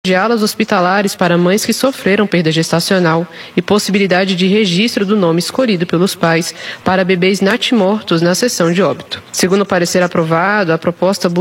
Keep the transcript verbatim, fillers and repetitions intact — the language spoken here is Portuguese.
de alas hospitalares para mães que sofreram perda gestacional e possibilidade de registro do nome escolhido pelos pais para bebês natimortos na seção de óbito. Segundo o parecer aprovado, a proposta